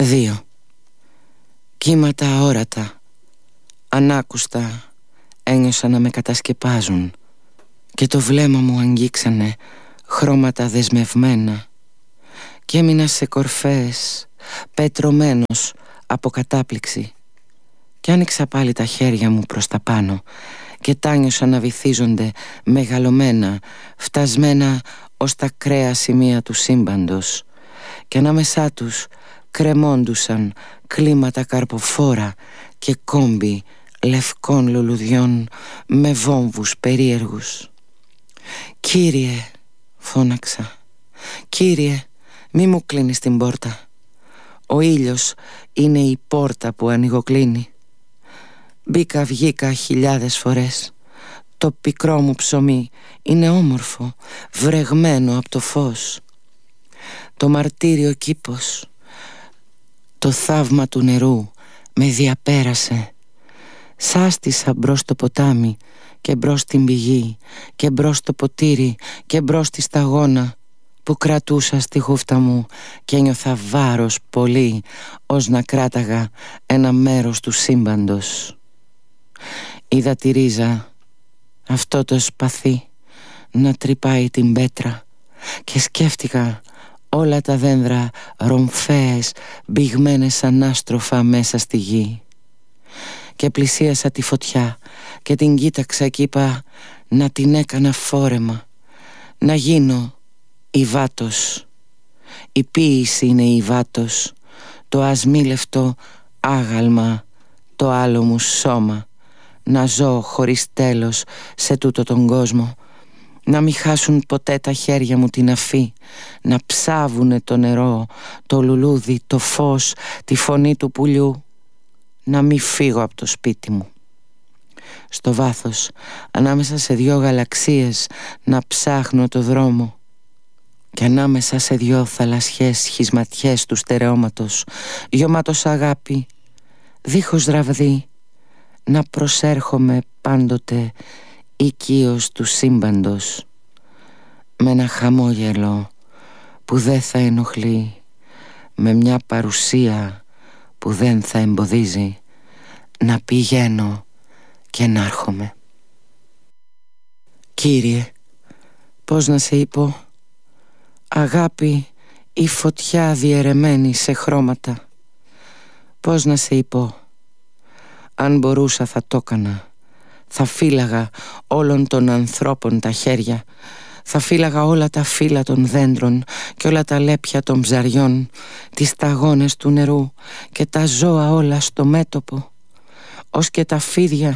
2. Κύματα αόρατα, ανάκουστα, ένιωσα να με κατασκεπάζουν και το βλέμμα μου αγγίξανε χρώματα δεσμευμένα και έμεινα σε κορφές, πετρωμένος από κατάπληξη, και άνοιξα πάλι τα χέρια μου προς τα πάνω και τα νιώσα να βυθίζονται μεγαλωμένα, φτασμένα ως τα κρέα σημεία του σύμπαντος, και ανάμεσά τους κρεμόντουσαν κλίματα καρποφόρα και κόμποι λευκών λουλουδιών με βόμβους περίεργους. «Κύριε», φώναξα, «Κύριε, μη μου κλείνεις την πόρτα. Ο ήλιος είναι η πόρτα που ανοιγοκλίνει. Μπήκα βγήκα χιλιάδες φορές. Το πικρό μου ψωμί είναι όμορφο, βρεγμένο από το φως. Το μαρτύριο κήπος, το θαύμα του νερού με διαπέρασε. Σάστησα μπρος στο ποτάμι και μπρος στην πηγή και μπρος στο ποτήρι και μπρος στη σταγόνα που κρατούσα στη χούφτα μου και ένιωθα βάρος πολύ, ως να κράταγα ένα μέρος του σύμπαντος. Είδα τη ρίζα, αυτό το σπαθί, να τρυπάει την πέτρα και σκέφτηκα όλα τα δένδρα ρομφαίες μπηγμένες ανάστροφα μέσα στη γη. Και πλησίασα τη φωτιά και την κοίταξα και είπα να την έκανα φόρεμα, να γίνω υβάτος. Η ποίηση είναι η υβάτος, το ασμήλευτο άγαλμα, το άλλο μου σώμα, να ζω χωρίς τέλος σε τούτο τον κόσμο, να μην χάσουν ποτέ τα χέρια μου την αφή, να ψάβουνε το νερό, το λουλούδι, το φως, τη φωνή του πουλιού, να μην φύγω από το σπίτι μου. Στο βάθος, ανάμεσα σε 2 γαλαξίες, να ψάχνω το δρόμο, και ανάμεσα σε 2 θαλασσιές σχισματιές του στερεώματος, γεωμάτος αγάπη, δίχως ραβδί, να προσέρχομαι πάντοτε οικείος του σύμπαντος, με ένα χαμόγελο που δεν θα ενοχλεί, με μια παρουσία που δεν θα εμποδίζει, να πηγαίνω και να έρχομαι. Κύριε, πώς να σε είπω, αγάπη η φωτιά διαιρεμένη σε χρώματα, πώς να σε είπω, αν μπορούσα θα το έκανα. Θα φύλαγα όλων των ανθρώπων τα χέρια, θα φύλαγα όλα τα φύλλα των δέντρων και όλα τα λέπια των ψαριών, τις σταγόνες του νερού και τα ζώα όλα στο μέτωπο, ως και τα φίδια.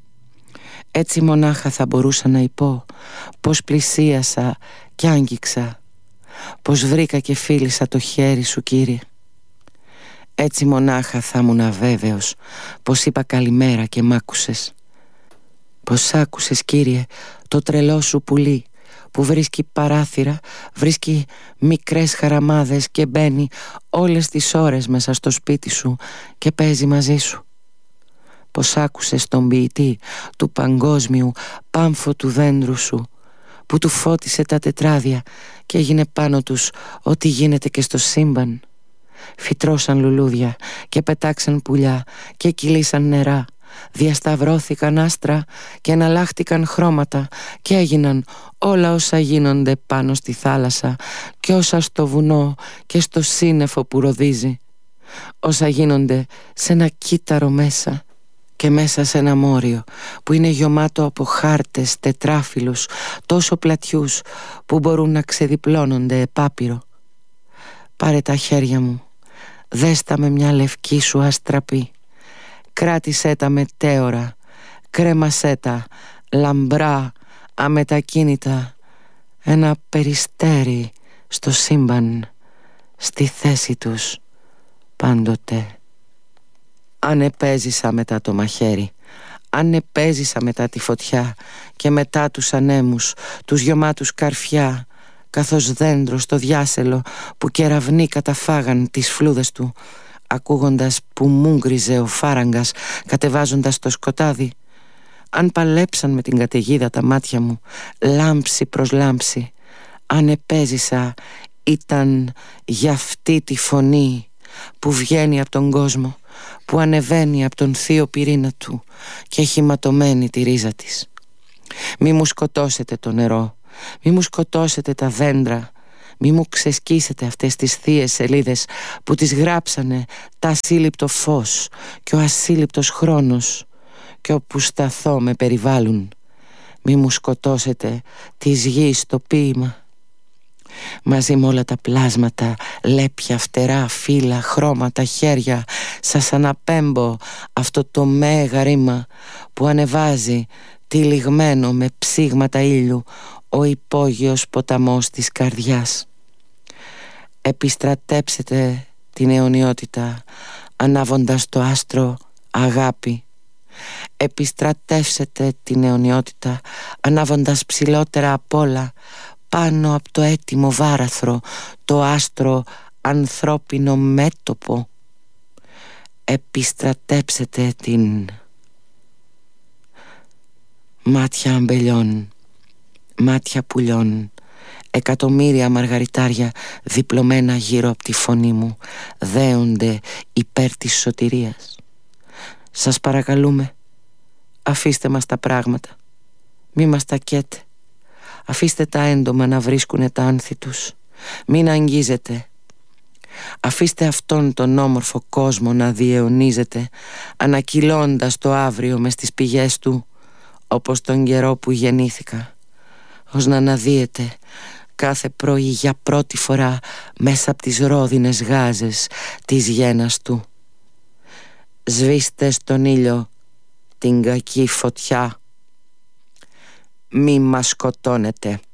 Έτσι μονάχα θα μπορούσα να υπώ πως πλησίασα κι άγγιξα, πως βρήκα και φίλησα το χέρι σου, Κύριε. Έτσι μονάχα θα ήμουν αβέβαιος πως είπα καλημέρα και μ' άκουσες. Πως άκουσες, Κύριε, το τρελό σου πουλί που βρίσκει παράθυρα, βρίσκει μικρές χαραμάδες και μπαίνει όλες τις ώρες μέσα στο σπίτι σου και παίζει μαζί σου. Πως άκουσες τον ποιητή του παγκόσμιου πάμφωτου δέντρου σου που του φώτισε τα τετράδια και έγινε πάνω τους ό,τι γίνεται και στο σύμπαν. Φυτρώσαν λουλούδια και πετάξαν πουλιά και κυλήσαν νερά, διασταυρώθηκαν άστρα και εναλλάχτηκαν χρώματα και έγιναν όλα όσα γίνονται πάνω στη θάλασσα και όσα στο βουνό και στο σύννεφο που ροδίζει, όσα γίνονται σε ένα κύτταρο μέσα και μέσα σε ένα μόριο που είναι γεμάτο από χάρτες τετράφυλλους τόσο πλατιούς που μπορούν να ξεδιπλώνονται επάπειρο. Πάρε τα χέρια μου, δέστα με μια λευκή σου αστραπή, κράτησέ τα μετέωρα, κρέμασέ τα λαμπρά, αμετακίνητα, ένα περιστέρι στο σύμπαν, στη θέση τους πάντοτε. Αν επέζησα μετά το μαχαίρι, αν επέζησα μετά τη φωτιά και μετά τους ανέμους, τους γεμάτους καρφιά, καθώς δέντρο στο διάσελο που κεραυνοί καταφάγαν τις φλούδες του, ακούγοντας που μούγκριζε ο φάραγγας κατεβάζοντας το σκοτάδι, αν παλέψαν με την καταιγίδα τα μάτια μου, λάμψη προς λάμψη, αν επέζησα ήταν για αυτή τη φωνή που βγαίνει από τον κόσμο, που ανεβαίνει από τον θείο πυρήνα του και έχει ματωμένη τη ρίζα της. Μη μου σκοτώσετε το νερό, μη μου σκοτώσετε τα δέντρα, μη μου ξεσκίσετε αυτές τις θείες σελίδες που τις γράψανε τα ασύλληπτο φως και ο ασύλληπτος χρόνος, και όπου σταθώ με περιβάλλουν. Μη μου σκοτώσετε της γης το ποίημα. Μαζί με όλα τα πλάσματα, λέπια, φτερά, φύλλα, χρώματα, χέρια, σας αναπέμπω αυτό το μέγα ρήμα που ανεβάζει τυλιγμένο με ψήγματα ήλιου ο υπόγειος ποταμός της καρδιάς. Επιστρατέψετε την αιωνιότητα ανάβοντας το άστρο αγάπη. Επιστρατεύσετε την αιωνιότητα ανάβοντας ψηλότερα απ' όλα, πάνω από το έτοιμο βάραθρο, το άστρο ανθρώπινο μέτωπο. Επιστρατέψετε την μάτια αμπελιών, μάτια πουλιών, εκατομμύρια μαργαριτάρια διπλωμένα γύρω από τη φωνή μου δέονται υπέρ της σωτηρίας. Σας παρακαλούμε, αφήστε μας τα πράγματα, μη μας τα καίτε. Αφήστε τα έντομα να βρίσκουνε τα άνθη τους, μην αγγίζετε. Αφήστε αυτόν τον όμορφο κόσμο να διαιωνίζεται, ανακυλώντας το αύριο μες στις πηγές του, όπως τον καιρό που γεννήθηκα, ως να αναδύεται κάθε πρωί για πρώτη φορά μέσα από τις ρόδινες γάζες της γένας του. Σβήστε στον ήλιο την κακή φωτιά. Μη μας σκοτώνετε.